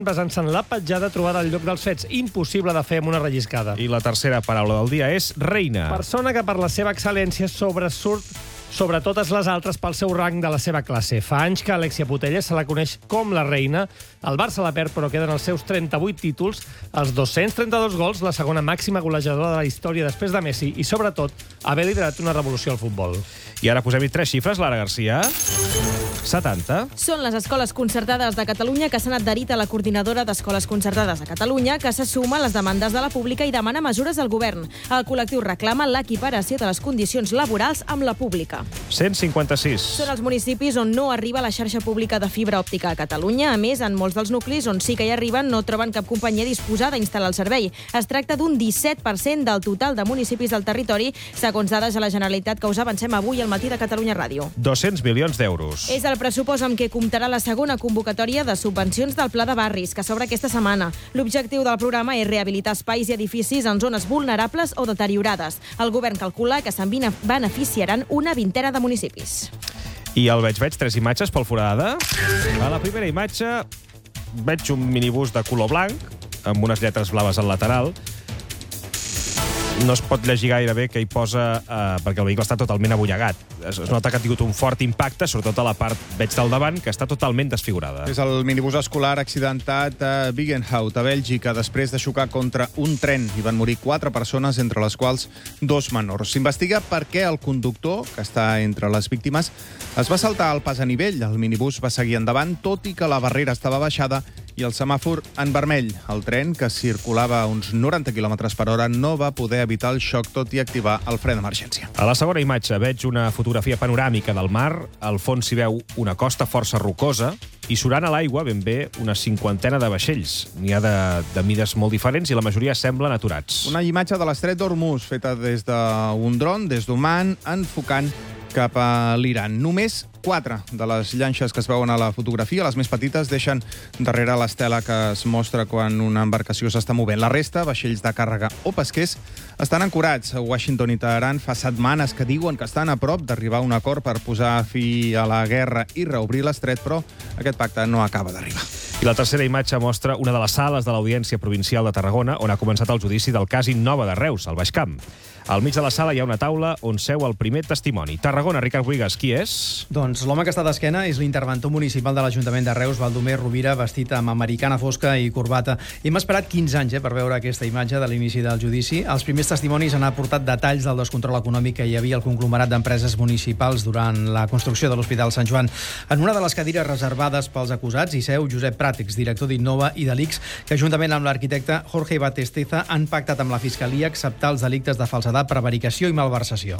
basant-se en la petjada trobada al lloc dels fets. Impossible de fer amb una relliscada. I la tercera paraula del dia és reina. Persona que per la seva excel·lència sobresurt sobre totes les altres pel seu rang de la seva classe. Fa anys que Alexia Putellas se la coneix com la reina. El Barça la perd, però queden els seus 38 títols, els 232 gols, la segona màxima golejadora de la història després de Messi i, sobretot, haver liderat una revolució al futbol. I ara posem-hi 3 xifres, Lara Garcia. 70. Són les escoles concertades de Catalunya que s'han adherit a la coordinadora d'escoles concertades de Catalunya, que se suma a les demandes de la pública i demana mesures al govern. El col·lectiu reclama l'equiparació de les condicions laborals amb la pública. 156. Són els municipis on no arriba la xarxa pública de fibra òptica a Catalunya. A més, en molts dels nuclis on sí que hi arriben no troben cap companyia disposada a instal·lar el servei. Es tracta d'un 17% del total de municipis del territori, segons dades de la Generalitat que us avancem avui al matí de Catalunya Ràdio. 200 milions d'euros. És el pressupost amb què comptarà la segona convocatòria de subvencions del Pla de Barris, que s'obre aquesta setmana. L'objectiu del programa és rehabilitar espais i edificis en zones vulnerables o deteriorades. El govern calcula que se'n beneficiaran una vintena de municipis. I el veig 3 imatges pel forada. A la primera imatge veig un minibús de color blanc amb unes lletres blaves al lateral. No es pot llegir gaire bé què hi posa perquè el vehicle està totalment abullegat. Es nota que ha tingut un fort impacte, sobretot a la part, veig del davant, que està totalment desfigurada. És el minibús escolar accidentat a Wigenhout, a Bèlgica, després de xocar contra un tren. Hi van morir 4 persones, entre les quals 2 menors. S'investiga per què el conductor, que està entre les víctimes, es va saltar al pas a nivell. El minibús va seguir endavant, tot i que la barrera estava baixada i el semàfor en vermell. El tren, que circulava a uns 90 km per hora, no va poder evitar el xoc, tot i activar el fre d'emergència. A la segona imatge veig una fotografia panoràmica del mar. Al fons s'hi veu una costa força rocosa i surant a l'aigua ben bé una 50 de vaixells. N'hi ha de mides molt diferents i la majoria semblen aturats. Una imatge de l'estret d'Hormuz, feta des d'un dron, des d'Oman, enfocant cap a l'Iran. Només 4 de les llanxes que es veuen a la fotografia, les més petites, deixen darrere l'estela que es mostra quan una embarcació s'està movent. La resta, vaixells de càrrega o pesquers, estan ancorats. Washington i Teheran fa setmanes que diuen que estan a prop d'arribar a un acord per posar fi a la guerra i reobrir l'estret, però aquest pacte no acaba d'arribar. I la tercera imatge mostra una de les sales de l'Audiència Provincial de Tarragona on ha començat el judici del cas Innova de Reus, al Baix Camp. Al mig de la sala hi ha una taula on seu el primer testimoni. Tarragona, Ricard Buigas, qui és? Doncs l'home que està d'esquena és l'interventor municipal de l'Ajuntament de Reus, Baldomer Rovira, vestit amb americana fosca i corbata. Hem esperat 15 anys per veure aquesta imatge de l'inici del judici. Els primers testimonis han aportat detalls del descontrol econòmic que hi havia al conglomerat d'empreses municipals durant la construcció de l'Hospital Sant Joan. En una de les cadires reservades pels acusats hi seu Josep Prat, exdirector d'Innova i de l'ICS, que juntament amb l'arquitecte Jorge Batesteza han pactat amb la Fiscalia acceptar els delictes de falsedat, prevaricació i malversació.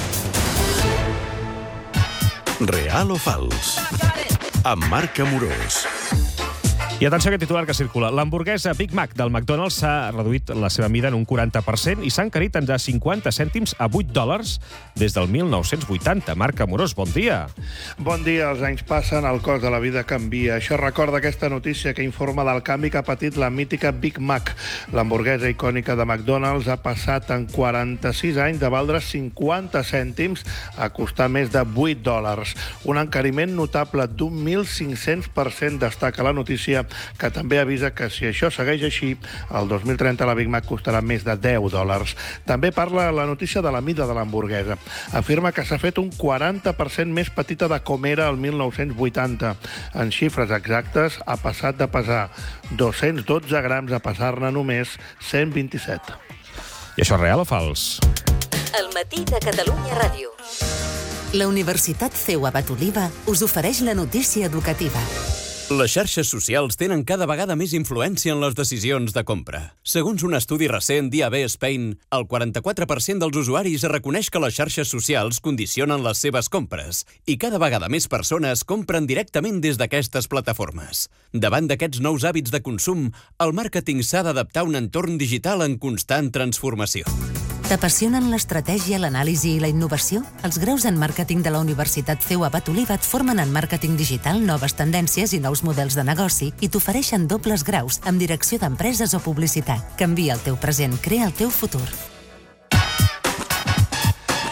Real o fals? Amb Marc Amorós. I atenció a aquest titular que circula. L'hamburguesa Big Mac del McDonald's s'ha reduït la seva mida en un 40% i s'ha encarit de 50 cèntims a $8 des del 1980. Marc Amorós, bon dia. Bon dia. Els anys passen, el cost de la vida canvia. Això recorda aquesta notícia que informa del canvi que ha patit la mítica Big Mac. L'hamburguesa icònica de McDonald's ha passat en 46 anys de valdre 50 cèntims a costar més de $8. Un encariment notable d'un 1.500%, destaca la notícia, que també avisa que si això segueix així, el 2030 la Big Mac costarà més de $10. També parla la notícia de la mida de l'hamburguesa. Afirma que s'ha fet un 40% més petita de com era el 1980. En xifres exactes, ha passat de pesar 212 grams a passar-ne només 127. I això és real o fals? El matí de Catalunya Ràdio. La Universitat CEU Abat Oliva us ofereix la notícia educativa. Les xarxes socials tenen cada vegada més influència en les decisions de compra. Segons un estudi recent d'IAB Spain, el 44% dels usuaris reconeix que les xarxes socials condicionen les seves compres i cada vegada més persones compren directament des d'aquestes plataformes. Davant d'aquests nous hàbits de consum, el màrqueting s'ha d'adaptar a un entorn digital en constant transformació. T'apassionen l'estratègia, l'anàlisi i la innovació? Els graus en màrqueting de la Universitat CEU Abat Oliva et formen en màrqueting digital, noves tendències i nous models de negoci i t'ofereixen dobles graus amb direcció d'empreses o publicitat. Canvia el teu present, crea el teu futur.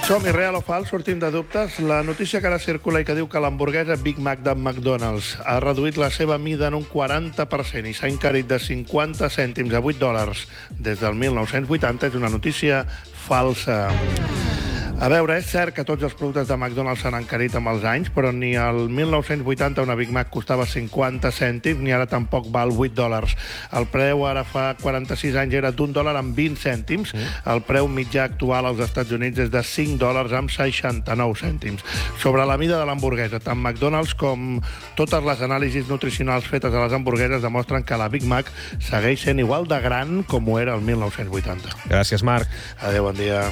Som-hi, real o fals, sortim de dubtes. La notícia que ara circula i que diu que l'hamburguesa Big Mac de McDonald's ha reduït la seva mida en un 40% i s'ha encarit de 50 cèntims a $8 des del 1980 és una notícia falsa. A veure, és cert que tots els productes de McDonald's s'han encarit amb els anys, però ni al 1980 una Big Mac costava 50 cèntims, ni ara tampoc val $8. El preu ara fa 46 anys era d'$1 amb 20 cèntims. El preu mitjà actual als Estats Units és de $5 amb 69 cèntims. Sobre la mida de l'hamburguesa, tant McDonald's com totes les anàlisis nutricionals fetes a les hamburgueses demostren que la Big Mac segueix sent igual de gran com ho era el 1980. Gràcies, Marc. Adéu, bon dia.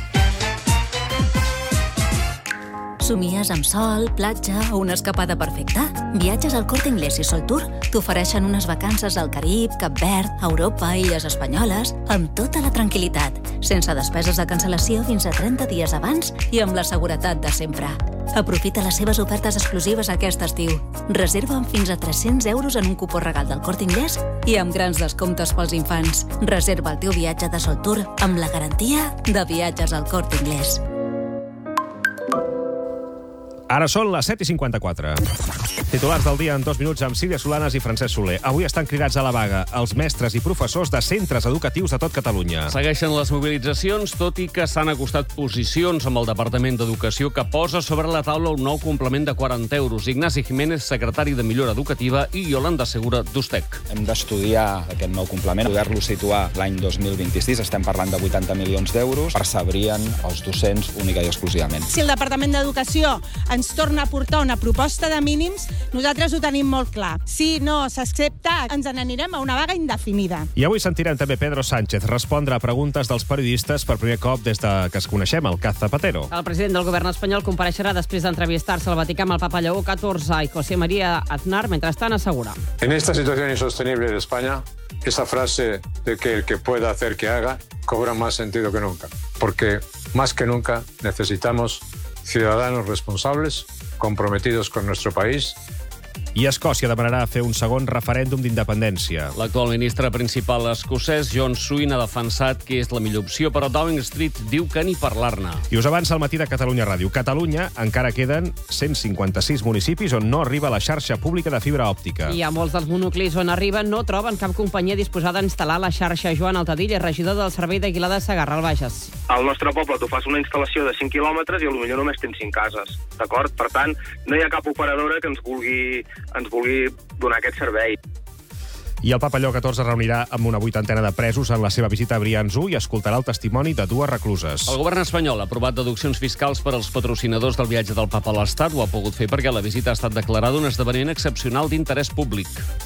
Somies amb sol, platja o una escapada perfecta? Viatges al Corte Inglés i Sol Tour t'ofereixen unes vacances al Carib, Cap Verd, Europa i Illes Espanyoles amb tota la tranquil·litat, sense despeses de cancel·lació fins a 30 dies abans i amb la seguretat de sempre. Aprofita les seves ofertes exclusives aquest estiu. Reserva amb fins a 300 euros en un cupó regal del Corte Inglés i amb grans descomptes pels infants. Reserva el teu viatge de Sol Tour amb la garantia de Viatges al Corte Inglés. Ara són les 7:54. Titulars del dia en 2 minuts amb Sílvia Solanes i Francesc Soler. Avui estan cridats a la vaga els mestres i professors de centres educatius de tot Catalunya. Segueixen les mobilitzacions, tot i que s'han acostat posicions amb el Departament d'Educació que posa sobre la taula un nou complement de 40 euros. Ignasi Jiménez, secretari de Millora Educativa, i Yolanda Segura, d'Ustec. Hem d'estudiar aquest nou complement, poder-lo situar l'any 2026. Estem parlant de 80 milions d'euros. Percebrien els docents única i exclusivament. Si el Departament d'Educació ens torna a portar una proposta de mínims, nosaltres ho tenim molt clar. Si no s'accepta, ens n'anirem a una vaga indefinida. I avui sentirem també Pedro Sánchez respondre a preguntes dels periodistes per primer cop des que es coneixem el cas Zapatero. El president del govern espanyol compareixerà després d'entrevistar-se al Vaticà amb el papa Lleó XIV i José María Aznar, mentrestant assegura. En esta situación insostenible de España, esa frase de que el que pueda hacer que haga cobra más sentido que nunca. Porque más que nunca necesitamos ciudadanos responsables, comprometidos con nuestro país. I Escòcia demanarà fer un segon referèndum d'independència. L'actual ministre principal escocès, John Swin, ha defensat que és la millor opció, però Downing Street diu que ni parlar-ne. I us avança el matí de Catalunya Ràdio. Catalunya encara queden 156 municipis on no arriba la xarxa pública de fibra òptica. I a molts dels monuclis on arriben no troben cap companyia disposada a instal·lar la xarxa. Joan Altadilla, regidor del Servei d'Aguilar de Segarra, al Bages. Al nostre poble tu fas una instal·lació de 5 quilòmetres i potser només tens 5 cases, d'acord? Per tant, no hi ha cap operadora que ens vulgui donar aquest servei. I el papa Lleó XIV reunirà amb una 80 de presos en la seva visita a Brians 1 i escoltarà el testimoni de 2 recluses. El govern espanyol ha aprovat deduccions fiscals per als patrocinadors del viatge del papa a l'Estat. Ho ha pogut fer perquè la visita ha estat declarada un esdeveniment excepcional d'interès públic.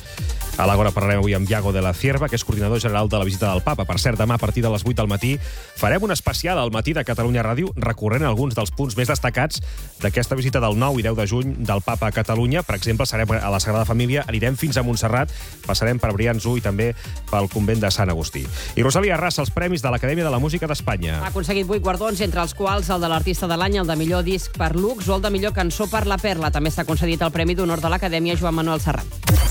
A l'Àgora parlarem avui amb Iago de la Cierva, que és coordinador general de la visita del papa. Per cert, demà a partir de les 8 del matí farem un especial al matí de Catalunya Ràdio recorrent alguns dels punts més destacats d'aquesta visita del 9 i 10 de juny del papa a Catalunya. Per exemple, serem a la Sagrada Família, anirem fins a Montserrat, passarem per Brians 1 i també pel convent de Sant Agustí. I Rosalía arrasa els premis de l'Acadèmia de la Música d'Espanya. Ha aconseguit 8 guardons, entre els quals el de l'artista de l'any, el de millor disc per Lux o el de millor cançó per La Perla. També s'ha concedit el Premi d'Honor de l'Acadèmia Joan Manuel Serrat.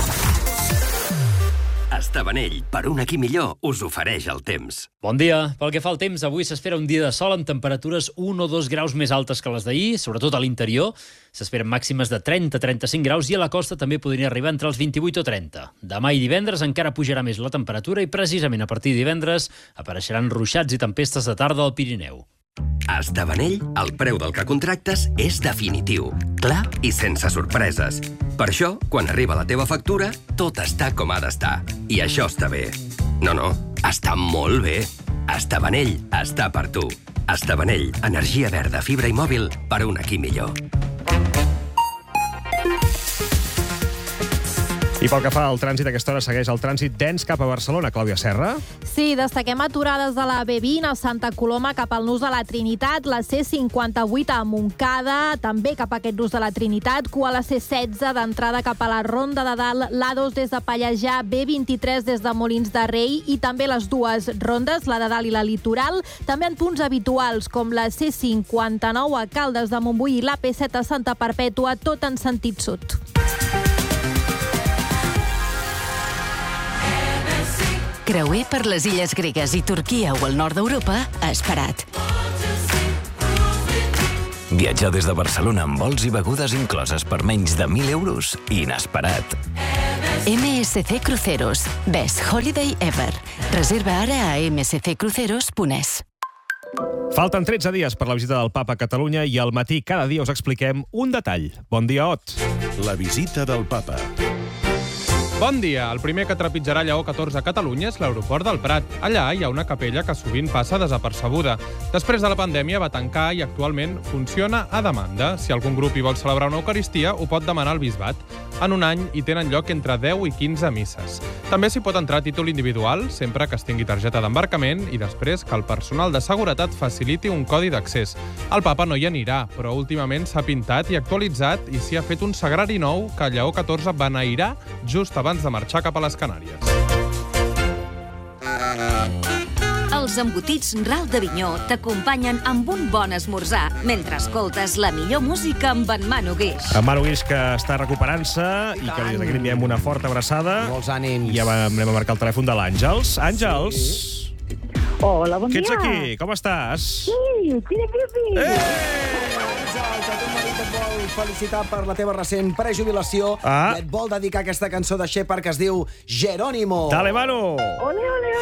Estavanell, per un aquí millor, us ofereix el temps. Bon dia. Pel que fa al temps, avui s'espera un dia de sol amb temperatures 1 o 2 graus més altes que les d'ahir, sobretot a l'interior. S'esperen màximes de 30-35 graus i a la costa també podria arribar entre els 28 o 30. Demà i divendres encara pujarà més la temperatura i precisament a partir de divendres apareixeran ruixats i tempestes de tarda al Pirineu. A Estavanell, el preu del que contractes és definitiu, clar i sense sorpreses. Per això, quan arriba la teva factura, tot està com ha d'estar. I això està bé. No, està molt bé. Estavanell està per tu. Estavanell, energia verda, fibra i mòbil per un aquí millor. I pel que fa al trànsit, a aquesta hora segueix el trànsit dens cap a Barcelona. Clàudia Serra. Sí, destaquem aturades de la B20 a Santa Coloma cap al nus de la Trinitat, la C58 a Montcada, també cap a aquest nus de la Trinitat, cua a la C16 d'entrada cap a la Ronda de Dalt, l'A2 des de Pallejà, B23 des de Molins de Rei i també les dues rondes, la de Dalt i la Litoral, també en punts habituals com la C59 a Caldes de Montbui i l'AP7 a Santa Perpètua, tot en sentit sud. Creuer per les illes gregues i Turquia o el nord d'Europa ha esperat. Viatjar des de Barcelona amb vols i begudes incloses per menys de 1.000 euros? Inesperat. MSC Cruceros. Best Holiday Ever. Reserva ara a msccruceros.es. Falten 13 dies per la visita del Papa a Catalunya i al matí cada dia us expliquem un detall. Bon dia, Ot. La visita del Papa. Bon dia. El primer que trepitjarà Lleó XIV a Catalunya és l'aeroport del Prat. Allà hi ha una capella que sovint passa desapercebuda. Després de la pandèmia va tancar i actualment funciona a demanda. Si algun grup hi vol celebrar una Eucaristia, ho pot demanar al bisbat. En un any hi tenen lloc entre 10 i 15 misses. També s'hi pot entrar a títol individual, sempre que es tingui targeta d'embarcament i després que el personal de seguretat faciliti un codi d'accés. El Papa no hi anirà, però últimament s'ha pintat i actualitzat i s'hi ha fet un sagrari nou que Lleó XIV beneirà just abans de marxar cap a les Canàries. Els embotits Ral d'Avinyó t'acompanyen amb un bon esmorzar mentre escoltes la millor música amb en Manu Guix. En Manu Guix, que està recuperant-se i que li enviem una forta abraçada. Molts ànims. I ja anem a marcar el telèfon de l'Àngels. Àngels! Sí. Hola, bon dia. Que ets aquí? Com estàs? Sí, pipi. Àngels, el teu marit et vol felicitar per la teva recent prejubilació i et vol dedicar aquesta cançó de Shepard que es diu Jerónimo. Dale, Manu! Ole, ole,